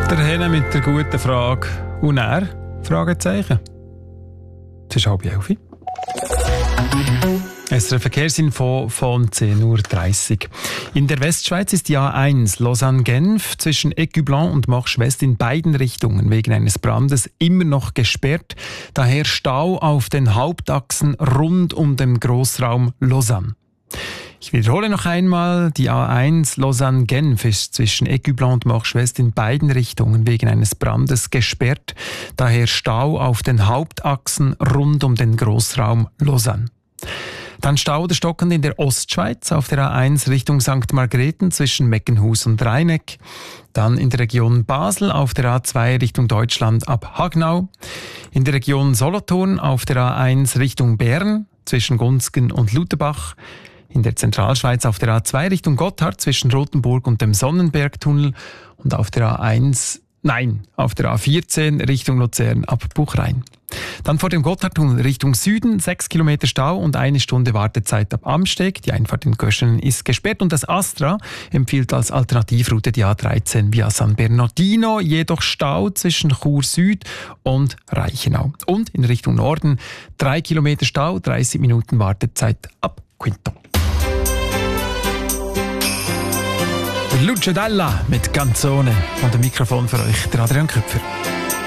Der Henne mit der guten Frage. Und er? Fragezeichen. Es ist 10:30. Es ist eine Verkehrsinfo von 10:30 Uhr. In der Westschweiz ist die A1 Lausanne-Genf zwischen Écublens und Marche-West in beiden Richtungen wegen eines Brandes immer noch gesperrt. Daher Stau auf den Hauptachsen rund um den Grossraum Lausanne. Ich wiederhole noch einmal, die A1 Lausanne-Genf ist zwischen Écublens und Marche-West in beiden Richtungen wegen eines Brandes gesperrt. Daher Stau auf den Hauptachsen rund um den Grossraum Lausanne. Dann Stau oder stockend in der Ostschweiz auf der A1 Richtung St. Margrethen zwischen Meckenhus und Rheineck. Dann in der Region Basel auf der A2 Richtung Deutschland ab Hagnau. In der Region Solothurn auf der A1 Richtung Bern zwischen Gunzgen und Luterbach. In der Zentralschweiz auf der A2 Richtung Gotthard zwischen Rothenburg und dem Sonnenbergtunnel. Und auf der A14 Richtung Luzern ab Buchrein. Dann vor dem Gotthardtunnel Richtung Süden 6 Kilometer Stau und 1 Stunde Wartezeit ab Amsteg. Die Einfahrt in Köschenen ist gesperrt und das Astra empfiehlt als Alternativroute die A13 via San Bernardino, jedoch Stau zwischen Chur Süd und Reichenau. Und in Richtung Norden 3 Kilometer Stau, 30 Minuten Wartezeit ab Quinto. Luce Dalla mit Canzone und dem Mikrofon für euch, der Adrian Köpfer.